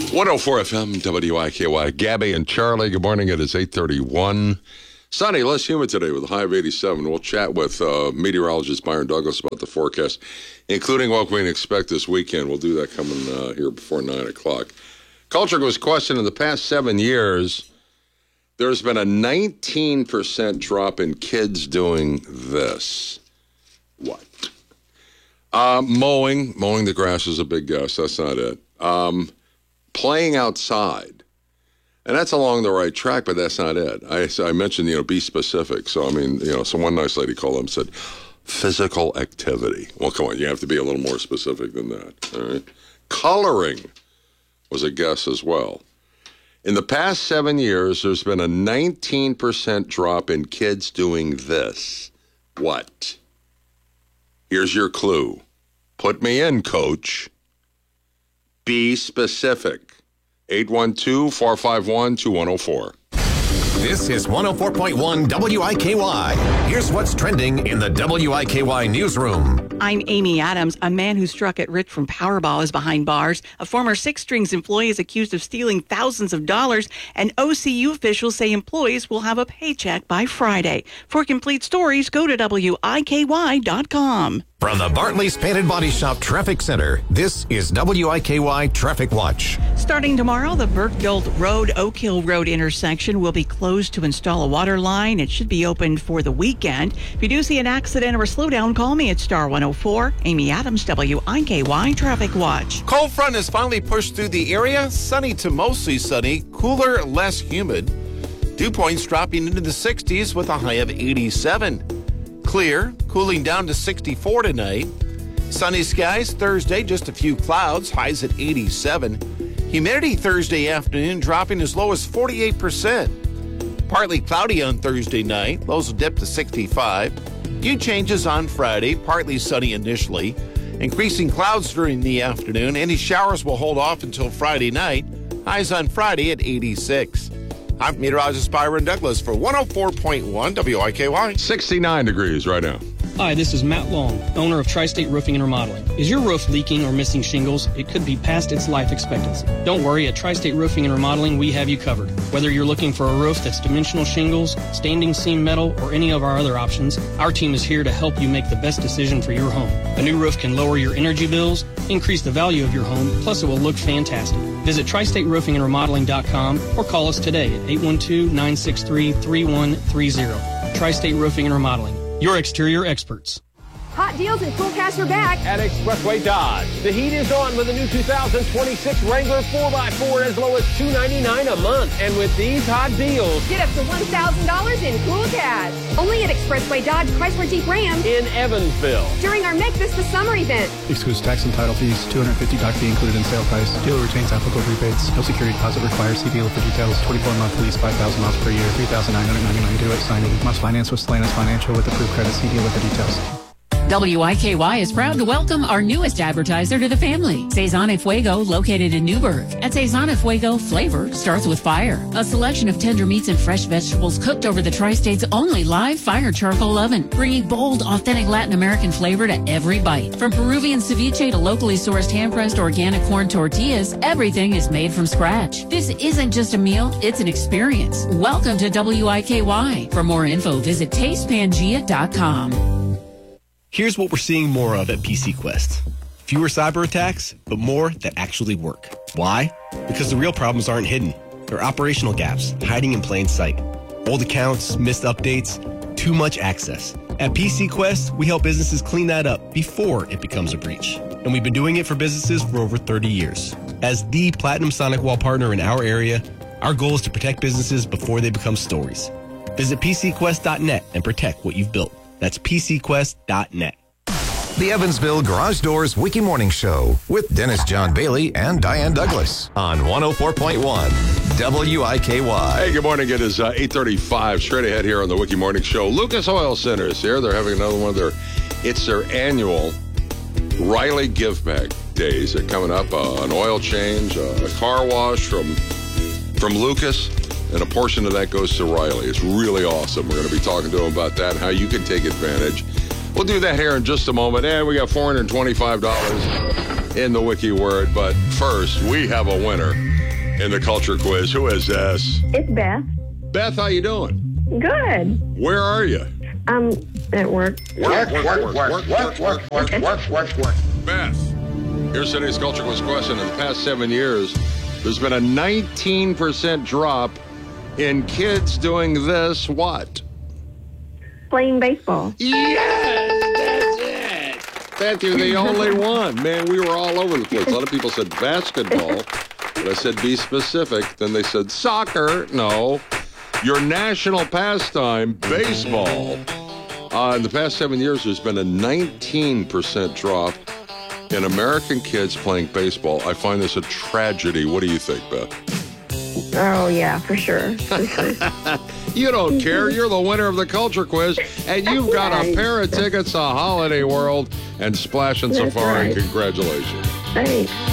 104 FM, WIKY. Gabby and Charlie, good morning. It is 8:31. Sunny, less humid today with a high of 87. We'll chat with meteorologist Byron Douglas about the forecast, including what we can expect this weekend. We'll do that coming here before 9 o'clock. Culture was questioned in the past 7 years. There's been a 19% drop in kids doing this. What? Mowing the grass is a big guess. That's not it. Playing outside. And that's along the right track, but that's not it. I mentioned, be specific. So, so one nice lady called up and said, physical activity. Well, come on, you have to be a little more specific than that. All right. Coloring was a guess as well. In the past 7 years, there's been a 19% drop in kids doing this. What? Here's your clue. Put me in, coach. Be specific. 812-451-2104. This is 104.1 WIKY. Here's what's trending in the WIKY newsroom. I'm Amy Adams. A man who struck at Rich from Powerball is behind bars. A former Six Strings employee is accused of stealing thousands of dollars, and OCU officials say employees will have a paycheck by Friday. For complete stories, go to WIKY.com. From the Bartley's Painted Body Shop Traffic Center, this is WIKY Traffic Watch. Starting tomorrow, the Burkeville Road, Oak Hill Road intersection will be closed to install a water line. It should be opened for the weekend. If you do see an accident or a slowdown, call me at Star 104. Amy Adams, WIKY Traffic Watch. Cold front has finally pushed through the area. Sunny to mostly sunny, cooler, less humid. Dew points dropping into the 60s with a high of 87. Clear, cooling down to 64 tonight. Sunny skies Thursday, just a few clouds, highs at 87. Humidity Thursday afternoon dropping as low as 48%. Partly cloudy on Thursday night, lows will dip to 65. Few changes on Friday, partly sunny initially. Increasing clouds during the afternoon. Any showers will hold off until Friday night. Highs on Friday at 86. I'm meteorologist Byron Douglas for 104.1 WIKY. 69 degrees right now. Hi, this is Matt Long, owner of Tri-State Roofing and Remodeling. Is your roof leaking or missing shingles? It could be past its life expectancy. Don't worry, at Tri-State Roofing and Remodeling, we have you covered. Whether you're looking for a roof that's dimensional shingles, standing seam metal, or any of our other options, our team is here to help you make the best decision for your home. A new roof can lower your energy bills, increase the value of your home, plus it will look fantastic. Visit TriStateRoofingAndRemodeling.com or call us today at 812-963-3130. Tri-State Roofing and Remodeling, your exterior experts. Hot deals and cool cash are back at Expressway Dodge. The heat is on with the new 2026 Wrangler 4x4 as low as $299 a month. And with these hot deals, get up to $1,000 in cool cash. Only at Expressway Dodge Chrysler Jeep Ram in Evansville during our Make This the Summer event. Excludes tax and title fees. $250 doc fee included in sale price. Dealer retains applicable rebates. No security deposit required. See dealer for details. 24-month lease, 5,000 miles per year, $3,999 due at signing. Must finance with Stellantis Financial with approved credit. See dealer for details. WIKY is proud to welcome our newest advertiser to the family, Saison y Fuego, located in Newburgh. At Saison y Fuego, flavor starts with fire. A selection of tender meats and fresh vegetables cooked over the Tri-State's only live fire charcoal oven, bringing bold, authentic Latin American flavor to every bite. From Peruvian ceviche to locally sourced hand-pressed organic corn tortillas, everything is made from scratch. This isn't just a meal, it's an experience. Welcome to WIKY. For more info, visit TastePangea.com. Here's what we're seeing more of at PC Quest. Fewer cyber attacks, but more that actually work. Why? Because the real problems aren't hidden. They're operational gaps, hiding in plain sight. Old accounts, missed updates, too much access. At PC Quest, we help businesses clean that up before it becomes a breach. And we've been doing it for businesses for over 30 years. As the Platinum SonicWall partner in our area, our goal is to protect businesses before they become stories. Visit PCQuest.net and protect what you've built. That's PCQuest.net. The Evansville Garage Doors Wiki Morning Show with Dennis John Bailey and Diane Douglas on 104.1 WIKY. Hey, good morning. It is 8:35. Straight ahead here on the Wiki Morning Show. Lucas Oil Center is here. They're having another one of their annual Riley Give Back Days. They're coming up. An oil change, a car wash from Lucas. And a portion of that goes to Riley. It's really awesome. We're going to be talking to him about that and how you can take advantage. We'll do that here in just a moment. And we got $425 in the Wiki Word. But first, we have a winner. in the culture quiz. Who is this? It's Beth. Beth, how you doing? Good. Where are you? At work. Work. Beth, here's today's culture quiz question. In the past 7 years, there's been a 19% drop in kids doing this what? Playing baseball. Yes, that's it. Beth, you're the only one. Man, we were all over the place. A lot of people said basketball, but I said be specific. Then they said soccer. No. Your national pastime, baseball. In the past 7 years, there's been a 19% drop in American kids playing baseball. I find this a tragedy. What do you think, Beth? Oh, yeah, for sure. You don't care. You're the winner of the culture quiz, and you've got a pair of tickets to Holiday World and Splash and That's Safari. right. Congratulations. Thanks.